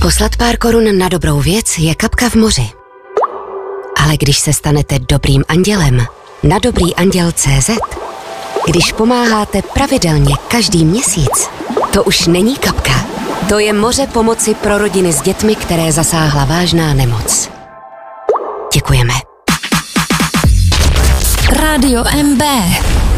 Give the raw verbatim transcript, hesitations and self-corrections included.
Poslat pár korun na dobrou věc je kapka v moři. Ale když se stanete dobrým andělem na dobrýanděl tečka cé zet, když pomáháte pravidelně každý měsíc, to už není kapka. To je moře pomoci pro rodiny s dětmi, které zasáhla vážná nemoc. Děkujeme. Rádio M B.